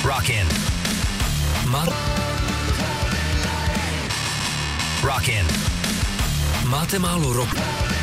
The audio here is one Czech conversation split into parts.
Rockin'. Rockin'. Máte málo roku.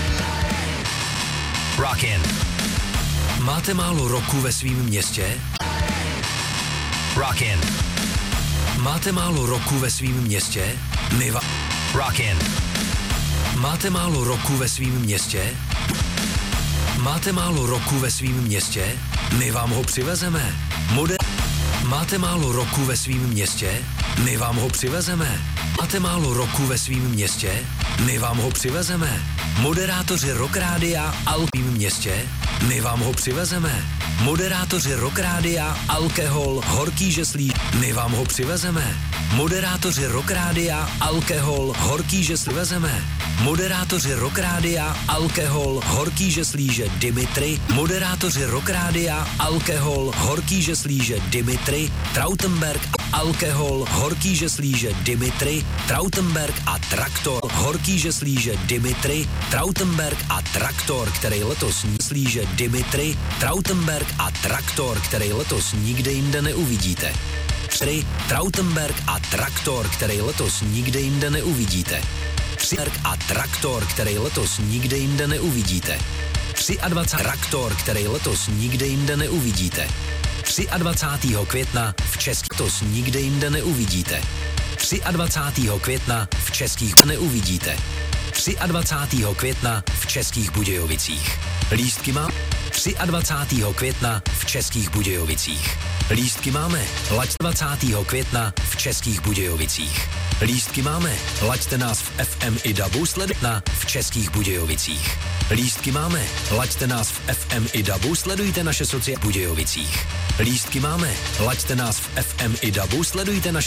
Rockin'. Máte málo roku ve svým městě? Rockin'. Máte málo roku ve svým městě? Rockin'. Máte málo roku ve svým městě? Máte málo roku ve svým městě? My vám ho přivezeme. Máte málo roku ve svým městě? My vám ho přivezeme. Máte málo roku ve svým městě? My vám ho přivezeme. Moderátoři Rock Rádia Alkým městě? My vám ho přivezeme. Moderátoři Rock Rádia Alkohol Horký Žeslí? My vám ho přivezeme. Moderátoři Rock Rádia Alkohol Horký Žeslí vezeme. Moderátoři Rock Rádia Alkohol Horký Žeslíže Dimitri. Moderátoři Rock Rádia Alkohol Horký Žeslíže Dimitri. Trautenberg Alkohol Horký Žeslíže Dimitri. Trautenberg a Traktor Horký Žeslíže Dimitri. Trautenberg a Traktor, který letos slíže Dimitri. Trautenberg a Traktor, který letos nikde jinde neuvidíte. 3. Trautenberg a Traktor, který letos nikde jinde neuvidíte. 3. a Traktor, který letos nikde jinde neuvidíte. 23. Traktor, který letos nikde jinde neuvidíte. 23. května v Českých letos nikde jinde neuvidíte. 23. května v Českých neuvidíte. 23. května v Českých Budějovicích. Lístky má 23. května v Českých Budějovicích. Lístky máme. Laďte 20. května v Českých Budějovicích. Lístky máme. Laďte nás v FM i DABu sledujte v Českých Budějovicích. Lístky máme. Laďte nás v FM i DABu, sledujte naše sociální Budějovicích. Lístky máme. Laďte nás v FM i DABu, sledujte naše